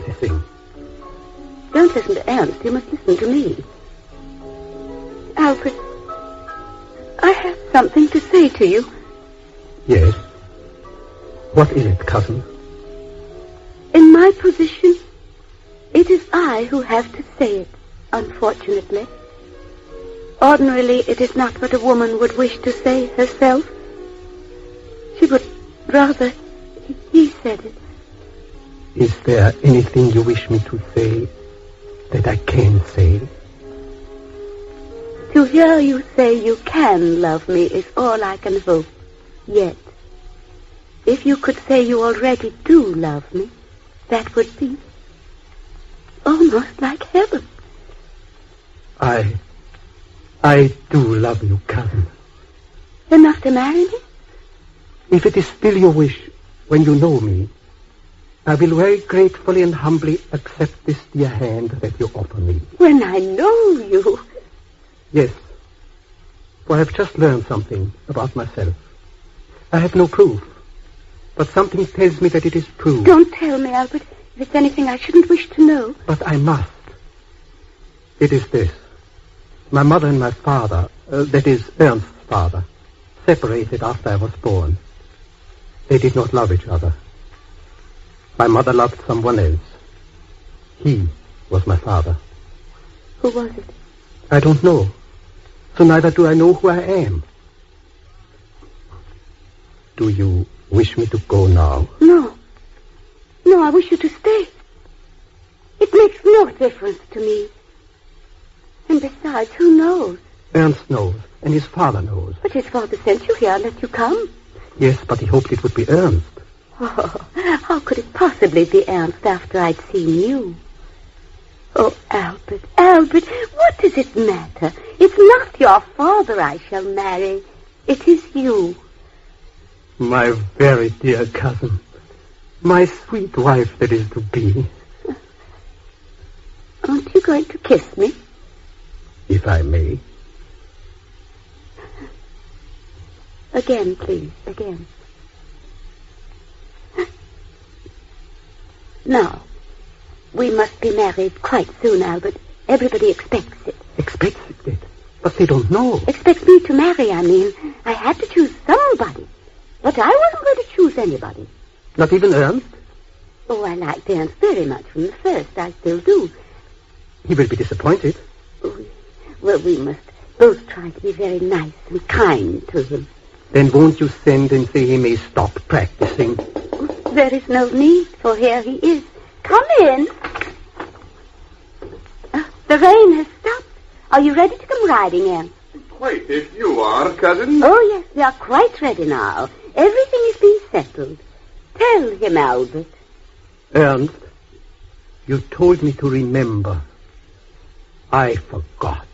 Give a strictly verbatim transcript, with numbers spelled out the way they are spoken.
practicing. Don't listen to Ernst. You must listen to me. Albert, I have something to say to you. Yes? What is it, cousin? In my position, it is I who have to say it, unfortunately. Ordinarily, it is not what a woman would wish to say herself. She would rather he said it. Is there anything you wish me to say that I can say? To hear you say you can love me is all I can hope. Yet, if you could say you already do love me, that would be almost like heaven. I... I do love you, cousin. Enough to marry me? If it is still your wish, when you know me, I will very gratefully and humbly accept this dear hand that you offer me. When I know you... Yes, for I have just learned something about myself. I have no proof, but something tells me that it is true. Don't tell me, Albert, if it's anything I shouldn't wish to know. But I must. It is this. My mother and my father, uh, that is, Ernst's father, separated after I was born. They did not love each other. My mother loved someone else. He was my father. Who was it? I don't know. So neither do I know who I am. Do you wish me to go now? No. No, I wish you to stay. It makes no difference to me. And besides, who knows? Ernst knows, and his father knows. But his father sent you here and let you come. Yes, but he hoped it would be Ernst. Oh, how could it possibly be Ernst after I'd seen you? Oh, Albert, Albert, what does it matter? It's not your father I shall marry. It is you. My very dear cousin. My sweet wife that is to be. Aren't you going to kiss me? If I may. Again, please, again. Now, we must be married quite soon, Albert. Everybody expects it. Expects it? But they don't know. Expects me to marry, I mean. I had to choose somebody. But I wasn't going to choose anybody. Not even Ernst? Oh, I liked Ernst very much from the first. I still do. He will be disappointed. Oh, well, we must both try to be very nice and kind to him. Then won't you send and say he may stop practicing? There is no need, for here he is. Come in. Uh, the rain has stopped. Are you ready to come riding, Ernst? Quite, if you are, cousin. Oh, yes, we are quite ready now. Everything has been settled. Tell him, Albert. Ernst, you told me to remember. I forgot.